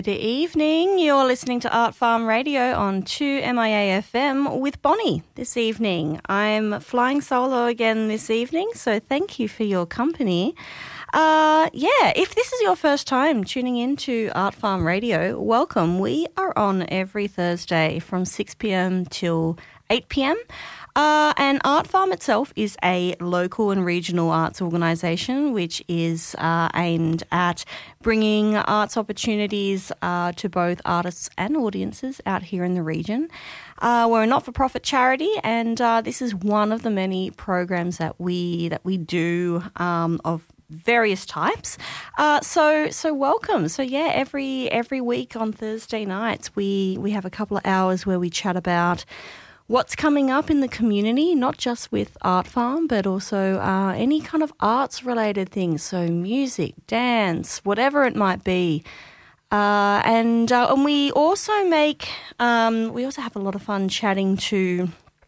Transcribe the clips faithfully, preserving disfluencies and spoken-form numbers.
Good evening. You're listening to Art Farm Radio on two M I A F M with Bonnie this evening. I'm flying solo again this evening, so thank you for your company. Uh, yeah, if this is your first time tuning in to Art Farm Radio, welcome. We are on every Thursday from six p.m. till eight p.m. Uh, and Art Farm itself is a local and regional arts organisation which is uh, aimed at bringing arts opportunities uh, to both artists and audiences out here in the region. Uh, we're a not-for-profit charity, and uh, this is one of the many programs that we that we do um, of various types. Uh, so so welcome. So yeah, every every week on Thursday nights we we have a couple of hours where we chat about what's coming up in the community, not just with Art Farm, but also uh, any kind of arts-related things, so music, dance, whatever it might be. Uh, and uh, and we also make, um, we also have a lot of fun chatting to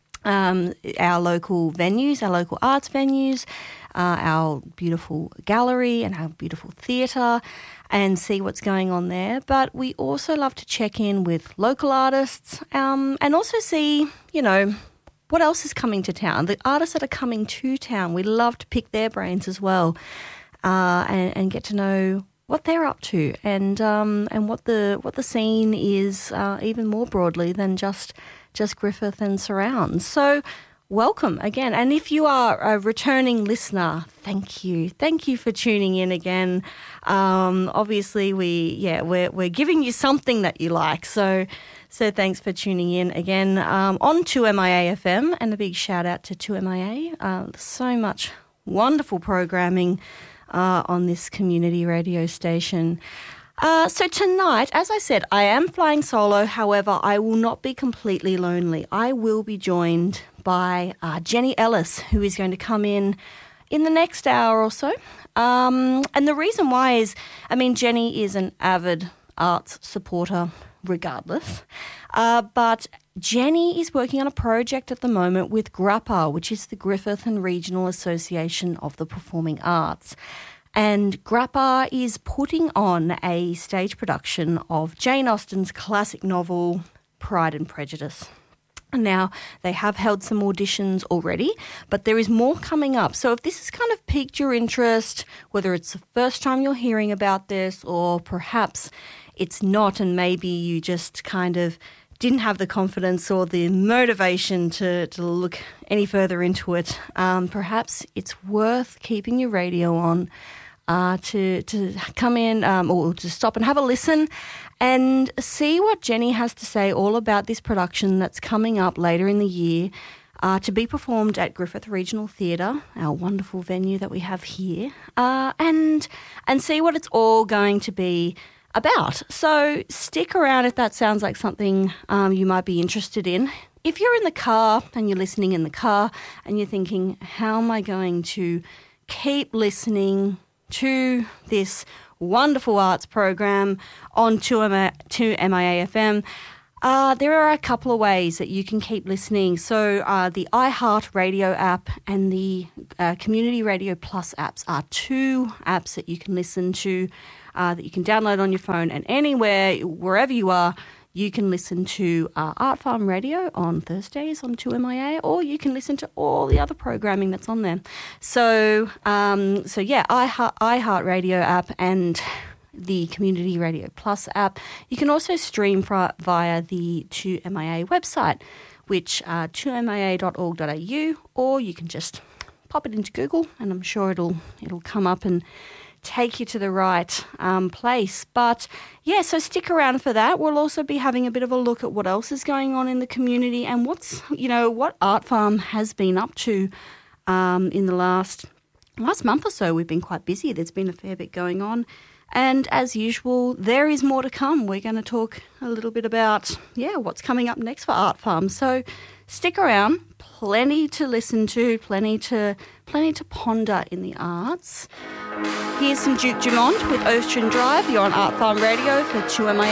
um, our local venues, our local arts venues, uh, our beautiful gallery and our beautiful theatre, and see what's going on there. But we also love to check in with local artists um, and also see, you know, what else is coming to town. The artists that are coming to town, we love to pick their brains as well uh, and, and get to know what they're up to and um, and what the what the scene is uh, even more broadly than just just Griffith and surrounds. So welcome again. And if you are a returning listener, thank you. Thank you for tuning in again. Um, obviously, we yeah we're we're giving you something that you like. So so thanks for tuning in again um, on two M I A F M, and a big shout out to two M I A. Uh, so much wonderful programming uh, on this community radio station. Uh, so tonight, as I said, I am flying solo. However, I will not be completely lonely. I will be joined by uh, Jenny Ellis, who is going to come in in the next hour or so. Um, and the reason why is, I mean, Jenny is an avid arts supporter regardless. Uh, but Jenny is working on a project at the moment with GRAPAR, which is the Griffith and Regional Association of the Performing Arts. And GRAPAR is putting on a stage production of Jane Austen's classic novel, Pride and Prejudice. Now, they have held some auditions already, but there is more coming up. So if this has kind of piqued your interest, whether it's the first time you're hearing about this or perhaps it's not and maybe you just kind of didn't have the confidence or the motivation to, to look any further into it, um, perhaps it's worth keeping your radio on Uh, to to come in um, or to stop and have a listen and see what Jenny has to say all about this production that's coming up later in the year uh, to be performed at Griffith Regional Theatre, our wonderful venue that we have here, uh, and and see what it's all going to be about. So stick around if that sounds like something um, you might be interested in. If you're in the car and you're listening in the car and you're thinking, how am I going to keep listening to this wonderful arts program on two M I A F M, uh, there are a couple of ways that you can keep listening. So uh, the iHeartRadio app and the uh, Community Radio Plus apps are two apps that you can listen to, uh, that you can download on your phone, and anywhere, wherever you are, you can listen to uh, Art Farm Radio on Thursdays on two M I A, or you can listen to all the other programming that's on there. So, um, so yeah, iHeart, iHeartRadio app and the Community Radio Plus app. You can also stream fra- via the two M I A website, which uh, two m i a dot org dot a u, or you can just pop it into Google, and I'm sure it'll it'll come up and take you to the right um, place. But yeah, so stick around for that. We'll also be having a bit of a look at what else is going on in the community and what's, you know, what Art Farm has been up to um, in the last last month or so. We've been quite busy. There's been a fair bit going on. And as usual, there is more to come. We're going to talk a little bit about, yeah, what's coming up next for Art Farm. So stick around. Plenty to listen to, plenty to plenty to ponder in the arts. Here's some Duke Dumont with Ocean Drive. You're on Art Farm Radio for two M I A.